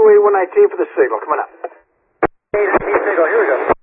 28119 for the signal. Coming up. Signal, here we go.